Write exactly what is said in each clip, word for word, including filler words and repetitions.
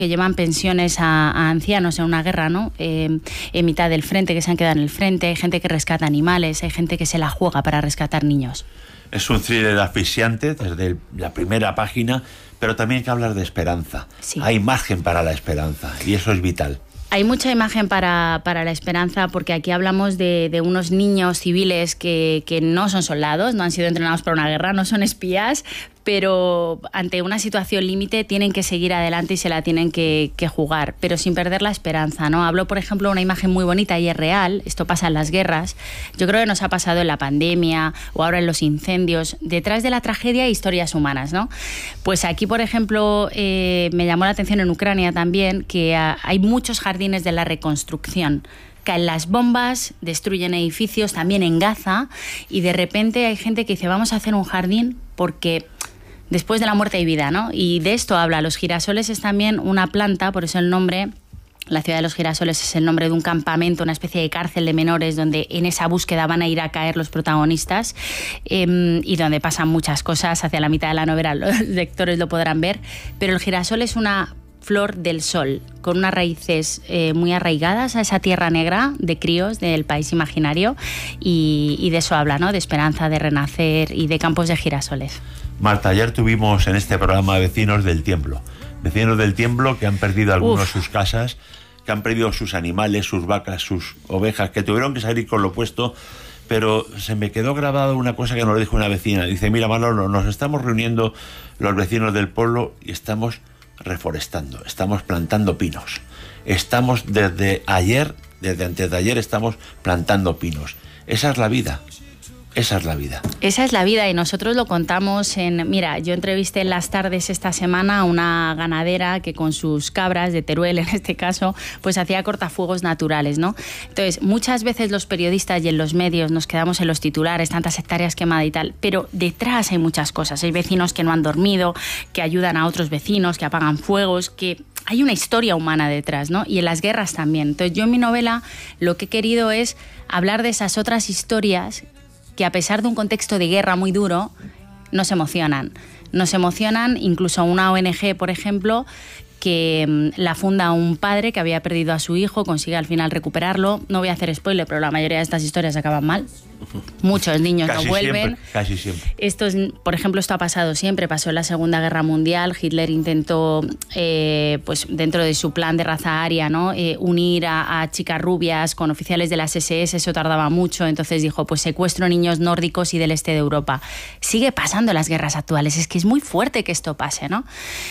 que llevan pensiones a, a ancianos en una guerra, ¿no? Eh, en mitad del frente, que se han quedado en el frente, hay gente que rescata animales, hay gente que se la juega para rescatar niños. Es un thriller asfixiante desde la primera página, pero también hay que hablar de esperanza. Sí. Hay margen para la esperanza y eso es vital. Hay mucha imagen para, para la esperanza, porque aquí hablamos de, de unos niños civiles que, que no son soldados, no han sido entrenados para una guerra, no son espías, pero ante una situación límite tienen que seguir adelante y se la tienen que, que jugar, pero sin perder la esperanza, ¿no? Hablo, por ejemplo, de una imagen muy bonita y es real, esto pasa en las guerras, yo creo que nos ha pasado en la pandemia o ahora en los incendios, detrás de la tragedia hay historias humanas, ¿no? Pues aquí, por ejemplo, eh, me llamó la atención en Ucrania también que uh, hay muchos jardines de la reconstrucción. Caen las bombas, destruyen edificios, también en Gaza, y de repente hay gente que dice, vamos a hacer un jardín porque después de la muerte hay vida, ¿no? Y de esto habla. Los girasoles es también una planta, por eso el nombre, la ciudad de los girasoles es el nombre de un campamento, una especie de cárcel de menores donde en esa búsqueda van a ir a caer los protagonistas eh, y donde pasan muchas cosas. Hacia la mitad de la novela los lectores lo podrán ver, pero el girasol es una flor del sol, con unas raíces eh, muy arraigadas a esa tierra negra de críos del país imaginario, y, y de eso habla, ¿no? De esperanza, de renacer y de campos de girasoles. Marta, ayer tuvimos en este programa vecinos del Tiemblo, vecinos del Tiemblo que han perdido algunos Uf. sus casas, que han perdido sus animales, sus vacas, sus ovejas, que tuvieron que salir con lo puesto, pero se me quedó grabado una cosa que nos dijo una vecina. Dice, mira, Manolo, nos estamos reuniendo los vecinos del pueblo y estamos reforestando, estamos plantando pinos. Estamos desde ayer, desde antes de ayer estamos plantando pinos. Esa es la vida. Esa es la vida. Esa es la vida y nosotros lo contamos en... Mira, yo entrevisté en Las Tardes esta semana a una ganadera que con sus cabras, de Teruel en este caso, pues hacía cortafuegos naturales, ¿no? Entonces, muchas veces los periodistas y en los medios nos quedamos en los titulares, tantas hectáreas quemadas y tal, pero detrás hay muchas cosas. Hay vecinos que no han dormido, que ayudan a otros vecinos, que apagan fuegos, que... Hay una historia humana detrás, ¿no? Y en las guerras también. Entonces, yo en mi novela lo que he querido es hablar de esas otras historias que a pesar de un contexto de guerra muy duro, nos emocionan. Nos emocionan incluso una O N G, por ejemplo, que mmm, la funda un padre que había perdido a su hijo, consigue al final recuperarlo. No voy a hacer spoiler, pero la mayoría de estas historias acaban mal. Muchos niños casi no vuelven. Siempre, casi siempre. Esto es, por ejemplo, esto ha pasado siempre. Pasó en la Segunda Guerra Mundial. Hitler intentó, eh, pues dentro de su plan de raza aria, ¿no? Eh, unir a, a chicas rubias con oficiales de las S S. Eso tardaba mucho. Entonces dijo, pues secuestro niños nórdicos y del este de Europa. Sigue pasando en las guerras actuales. Es que es muy fuerte que esto pase, ¿no?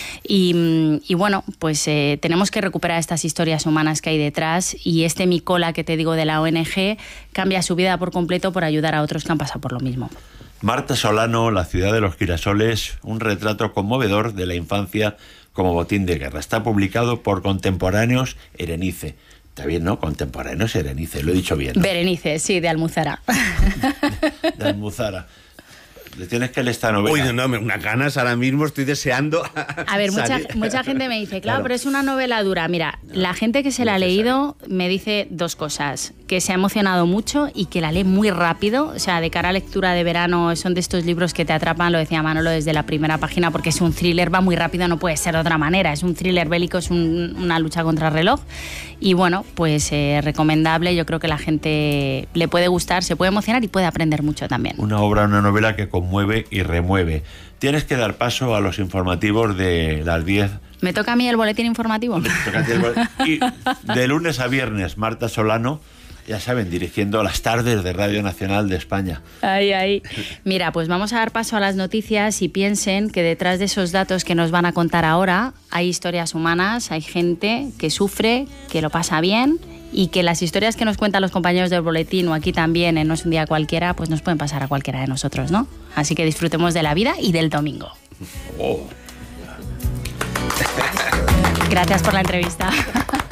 Y, y bueno, pues eh, tenemos que recuperar estas historias humanas que hay detrás. Y este Micola que te digo de la O N G cambia su vida por completo por ayudar a otros que han pasado por lo mismo. Marta Solano, La ciudad de los girasoles, un retrato conmovedor de la infancia como botín de guerra. Está publicado por Contemporáneos Erenice. Está bien, ¿no? Contemporáneos Erenice, lo he dicho bien, ¿no? Berenice, sí, de Almuzara. De, de Almuzara. Le tienes que leer esta novela. Uy, no, unas ganas ahora mismo, estoy deseando. A ver, mucha, mucha gente me dice, claro, claro, pero es una novela dura. Mira, no, la gente que se la ha leído me dice dos cosas: que se ha emocionado mucho y que la lee muy rápido. O sea, de cara a lectura de verano, son de estos libros que te atrapan, lo decía Manolo desde la primera página, porque es un thriller, va muy rápido, no puede ser de otra manera. Es un thriller bélico, es un, una lucha contra el reloj. Y bueno, pues eh, recomendable. Yo creo que la gente le puede gustar, se puede emocionar y puede aprender mucho también. Una obra, una novela que conmueve y remueve. Tienes que dar paso a los informativos de las diez. ¿Me toca a mí el boletín informativo? Y de lunes a viernes, Marta Solano, ya saben, dirigiendo Las Tardes de Radio Nacional de España. Ay, ay. Mira, pues vamos a dar paso a las noticias y piensen que detrás de esos datos que nos van a contar ahora hay historias humanas, hay gente que sufre, que lo pasa bien y que las historias que nos cuentan los compañeros del boletín o aquí también en No es un día cualquiera, pues nos pueden pasar a cualquiera de nosotros, ¿no? Así que disfrutemos de la vida y del domingo. Oh. Gracias por la entrevista.